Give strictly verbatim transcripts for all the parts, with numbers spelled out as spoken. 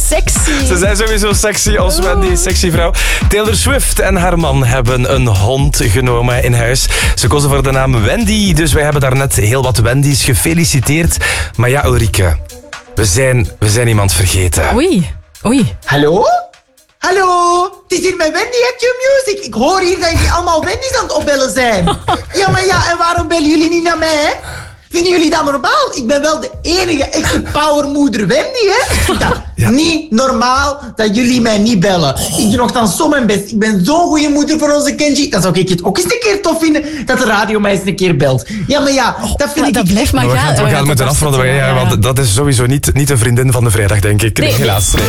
sexy. Ze zijn sowieso sexy als Wendy, sexy vrouw. Taylor Swift en haar man hebben een hond genomen in huis. Ze kozen voor de naam Wendy, dus wij hebben daarnet heel wat Wendy's gefeliciteerd. Maar ja, Ulrike, we zijn, we zijn iemand vergeten. Oei, oei. Hallo? Hallo? Het is hier met Wendy at Your Music. Ik hoor hier dat jullie allemaal Wendy's aan het opbellen zijn. Ja, maar ja, en waarom bellen jullie niet naar mij? Vinden jullie dat normaal? Ik ben wel de enige echte powermoeder Wendy, hè? Ik vind dat ja. niet normaal dat jullie mij niet bellen. Ik doe nogthans zo mijn best. Ik ben zo'n goede moeder voor onze Kenji. Dan zou ik het ook eens een keer tof vinden dat de radio mij eens een keer belt. Ja, maar ja, dat vind ja, ik... Dat blijft maar we gaan. gaan, we gaan, we gaan moeten afronden, ja, want dat is sowieso niet, niet een vriendin van de vrijdag, denk ik. Nee. Helaas. Nee.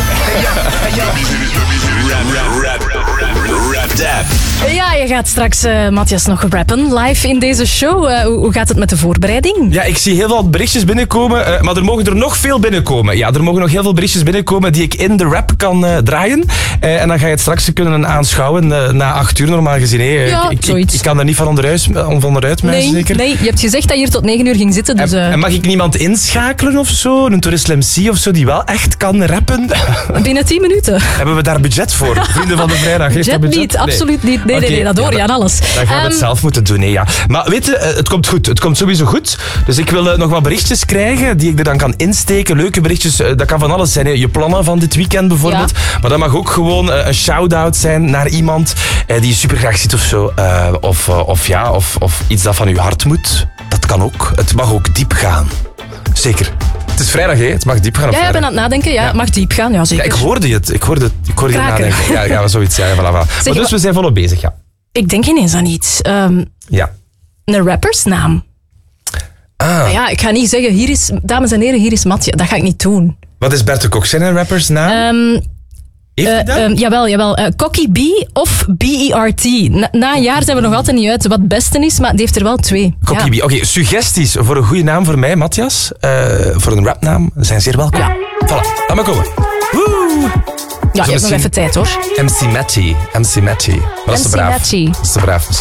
Ja, je gaat straks uh, Matthias nog rappen live in deze show. Uh, hoe, hoe gaat het met de voorbereiding? Ja, ik zie heel veel berichtjes binnenkomen, uh, maar er mogen er nog veel binnenkomen. Ja, er mogen nog heel veel berichtjes binnenkomen die ik in de rap kan uh, draaien. Uh, en dan ga je het straks kunnen aanschouwen uh, na acht uur normaal gezien. Hey. Ja, ik, zoiets. Ik, ik kan er niet van onderuit, van onderuit nee, zeker? Nee, je hebt gezegd dat je hier tot negen uur ging zitten. Dus, uh... en, en mag ik niemand inschakelen of zo? Een Tourist M C of zo die wel echt kan rappen? Binnen tien minuten. Hebben we daar budget voor? Vrienden van de vrijdag. Budget, budget niet, nee. absoluut niet. Nee, okay. nee, nee, dat hoor je ja, aan alles. Dan gaan we um, het zelf moeten doen, nee, ja. Maar weet je, het komt goed. Het komt sowieso goed. Dus ik wil uh, nog wat berichtjes krijgen die ik er dan kan insteken. Leuke berichtjes, uh, dat kan van alles zijn. Hè. Je plannen van dit weekend bijvoorbeeld. Ja. Maar dat mag ook gewoon uh, een shout-out zijn naar iemand uh, die je super graag ziet of zo. Uh, of, uh, of ja, of, of iets dat van je hart moet. Dat kan ook. Het mag ook diep gaan. Zeker. Het is vrijdag, hè? Het mag diep gaan op ja, vrijdag. Ja, ik ben aan het nadenken. Ja, het ja. mag diep gaan. Ja, zeker. Ja, ik hoorde het. Ik hoorde, ik hoorde je nadenken. Ja, ja, zoiets. Ja, voilà, voilà. Zeg, maar dus we zijn volop bezig, ja. Ik denk ineens aan iets. Um, ja. Een rappersnaam. Ah. Ja, ik ga niet zeggen, hier is, dames en heren, hier is Matje. Dat ga ik niet doen. Wat is Bert de Kok zijn rappersnaam? Um, Heeft hij uh, dat? um, jawel, jawel. Uh, Cocky B of B E R T. Na, na een jaar zijn we nog altijd niet uit wat het beste is, maar die heeft er wel twee. Cocky ja. B. Oké, okay, suggesties voor een goede naam voor mij, Matthias. Uh, voor een rapnaam zijn zeer welkom. Ja. Voilà, laat maar komen. Woe! Ja, je hebt nog even tijd, hoor. M C Matty. M C Matty. Maar dat is te braaf. Dat is te braaf.